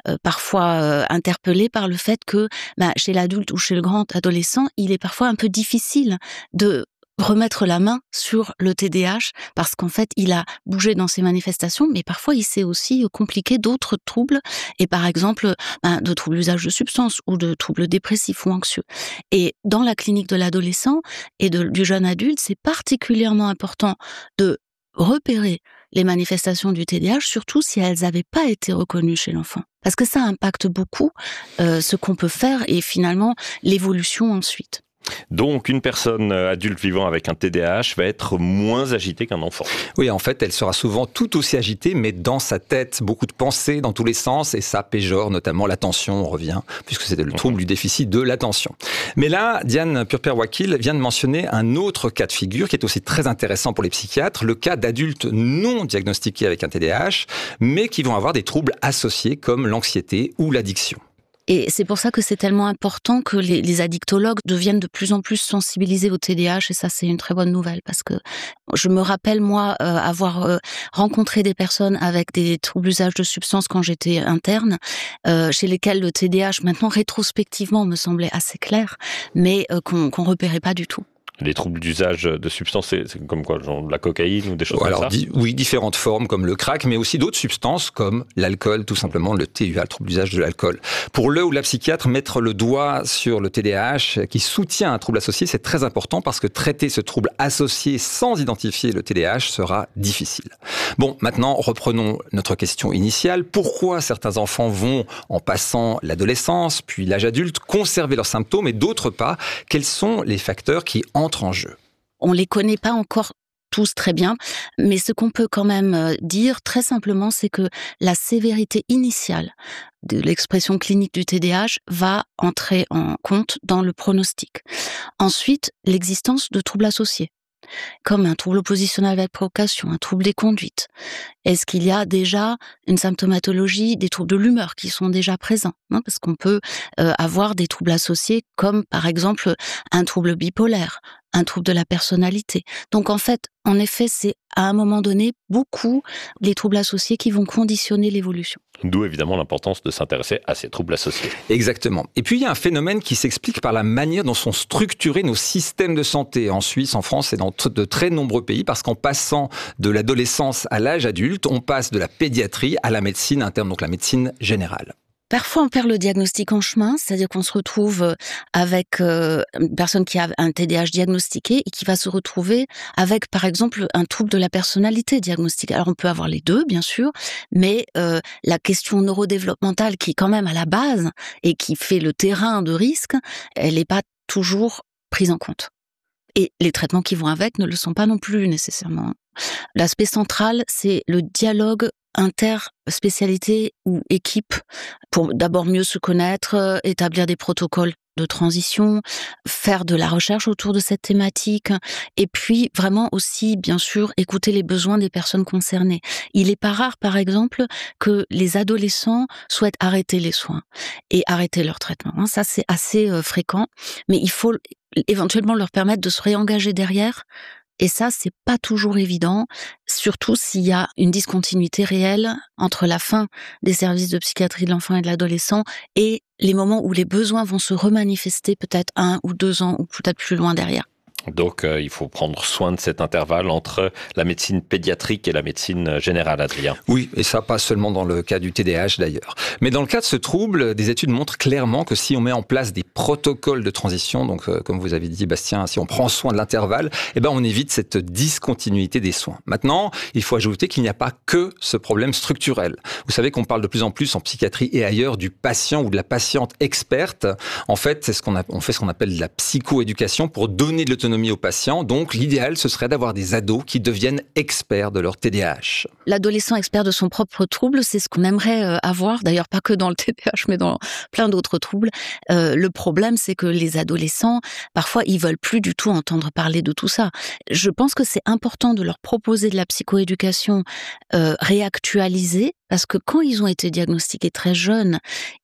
parfois interpellés par le fait que chez l'adulte ou chez le grand adolescent, il est parfois un peu difficile de remettre la main sur le TDAH parce qu'en fait, il a bougé dans ses manifestations, mais parfois il s'est aussi compliqué d'autres troubles et par exemple de troubles d'usage de substances ou de troubles dépressifs ou anxieux. Et dans la clinique de l'adolescent et du jeune adulte, c'est particulièrement important de repérer les manifestations du TDAH, surtout si elles n'avaient pas été reconnues chez l'enfant. Parce que ça impacte beaucoup ce qu'on peut faire et finalement l'évolution ensuite. Donc, une personne adulte vivant avec un TDAH va être moins agitée qu'un enfant. Oui, en fait, elle sera souvent tout aussi agitée, mais dans sa tête. Beaucoup de pensées dans tous les sens, et ça péjore notamment l'attention, on revient, puisque c'est le trouble du déficit de l'attention. Mais là, Diane Purper-Wakil vient de mentionner un autre cas de figure qui est aussi très intéressant pour les psychiatres, le cas d'adultes non diagnostiqués avec un TDAH, mais qui vont avoir des troubles associés comme l'anxiété ou l'addiction. Et c'est pour ça que c'est tellement important que les addictologues deviennent de plus en plus sensibilisés au TDAH, et ça c'est une très bonne nouvelle, parce que je me rappelle moi avoir rencontré des personnes avec des troubles d'usage de substances quand j'étais interne, chez lesquels le TDAH maintenant rétrospectivement me semblait assez clair, mais qu'on repérait pas du tout. Les troubles d'usage de substances, c'est comme quoi, genre de la cocaïne ou des choses comme ça? Oui, différentes formes comme le crack, mais aussi d'autres substances comme l'alcool, tout simplement le TUA, le trouble d'usage de l'alcool. Pour le ou la psychiatre, mettre le doigt sur le TDAH qui soutient un trouble associé, c'est très important parce que traiter ce trouble associé sans identifier le TDAH sera difficile. Bon, maintenant, reprenons notre question initiale. Pourquoi certains enfants vont, en passant l'adolescence, puis l'âge adulte, conserver leurs symptômes et d'autres pas? Quels sont les facteurs qui entrent en jeu? On les connaît pas encore tous très bien, mais ce qu'on peut quand même dire très simplement, c'est que la sévérité initiale de l'expression clinique du TDAH va entrer en compte dans le pronostic. Ensuite, l'existence de troubles associés, comme un trouble oppositionnel avec provocation, un trouble des conduites. Est-ce qu'il y a déjà une symptomatologie des troubles de l'humeur qui sont déjà présents, parce qu'on peut avoir des troubles associés comme par exemple un trouble bipolaire, un trouble de la personnalité. Donc en fait, en effet, c'est à un moment donné beaucoup les troubles associés qui vont conditionner l'évolution. D'où évidemment l'importance de s'intéresser à ces troubles associés. Exactement. Et puis il y a un phénomène qui s'explique par la manière dont sont structurés nos systèmes de santé en Suisse, en France et dans de très nombreux pays, parce qu'en passant de l'adolescence à l'âge adulte, on passe de la pédiatrie à la médecine interne, donc la médecine générale. Parfois, on perd le diagnostic en chemin, c'est-à-dire qu'on se retrouve avec une personne qui a un TDAH diagnostiqué et qui va se retrouver avec, par exemple, un trouble de la personnalité diagnostiqué. Alors, on peut avoir les deux, bien sûr, mais la question neurodéveloppementale qui est quand même à la base et qui fait le terrain de risque, elle n'est pas toujours prise en compte. Et les traitements qui vont avec ne le sont pas non plus nécessairement. L'aspect central, c'est le dialogue interspécialité ou équipe pour d'abord mieux se connaître, établir des protocoles de transition, faire de la recherche autour de cette thématique et puis vraiment aussi, bien sûr, écouter les besoins des personnes concernées. Il n'est pas rare, par exemple, que les adolescents souhaitent arrêter les soins et arrêter leur traitement. Ça, c'est assez fréquent, mais il faut éventuellement leur permettre de se réengager derrière. Et ça, c'est pas toujours évident, surtout s'il y a une discontinuité réelle entre la fin des services de psychiatrie de l'enfant et de l'adolescent et les moments où les besoins vont se remanifester peut-être 1 ou 2 ans ou peut-être plus loin derrière. Donc, il faut prendre soin de cet intervalle entre la médecine pédiatrique et la médecine générale, Adrien. Oui, et ça pas seulement dans le cas du TDAH d'ailleurs. Mais dans le cas de ce trouble, des études montrent clairement que si on met en place des protocoles de transition, donc comme vous avez dit Bastien, si on prend soin de l'intervalle, on évite cette discontinuité des soins. Maintenant, il faut ajouter qu'il n'y a pas que ce problème structurel. Vous savez qu'on parle de plus en plus en psychiatrie et ailleurs du patient ou de la patiente experte. En fait, on fait ce qu'on appelle de la psychoéducation pour donner de l'autonomie aux patients. Donc, l'idéal, ce serait d'avoir des ados qui deviennent experts de leur TDAH. L'adolescent expert de son propre trouble, c'est ce qu'on aimerait avoir, d'ailleurs pas que dans le TDAH, mais dans plein d'autres troubles. Le problème, c'est que les adolescents, parfois, ils veulent plus du tout entendre parler de tout ça. Je pense que c'est important de leur proposer de la psychoéducation réactualisée, parce que quand ils ont été diagnostiqués très jeunes, il est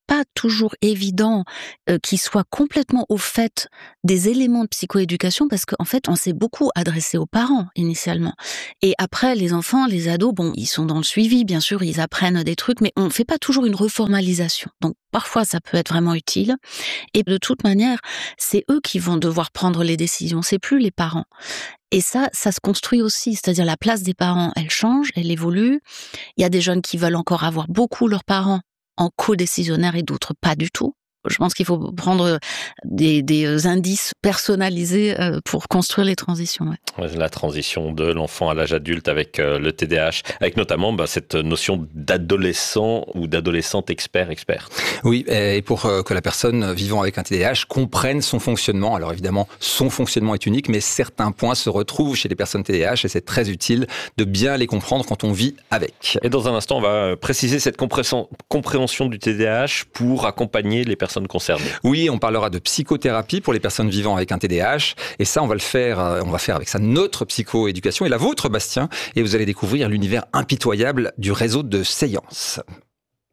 pas toujours évident qu'ils soient complètement au fait des éléments de psychoéducation parce qu'en fait, on s'est beaucoup adressé aux parents initialement. Et après, les enfants, les ados, bon, ils sont dans le suivi, bien sûr, ils apprennent des trucs, mais on fait pas toujours une reformalisation. Donc, parfois, ça peut être vraiment utile. Et de toute manière, c'est eux qui vont devoir prendre les décisions, c'est plus les parents. Et ça se construit aussi, c'est-à-dire la place des parents, elle change, elle évolue. Il y a des jeunes qui veulent encore avoir beaucoup leurs parents en co-décisionnaire et d'autres pas du tout. Je pense qu'il faut prendre des indices personnalisés pour construire les transitions. Ouais. La transition de l'enfant à l'âge adulte avec le TDAH, avec notamment cette notion d'adolescent ou d'adolescente experte. Oui, et pour que la personne vivant avec un TDAH comprenne son fonctionnement. Alors évidemment, son fonctionnement est unique, mais certains points se retrouvent chez les personnes TDAH et c'est très utile de bien les comprendre quand on vit avec. Et dans un instant, on va préciser cette compréhension du TDAH pour accompagner les personnes concernées. Oui, on parlera de psychothérapie pour les personnes vivant avec un TDAH. Et ça, on va faire avec ça notre psychoéducation et la vôtre, Bastien. Et vous allez découvrir l'univers impitoyable du réseau de séances.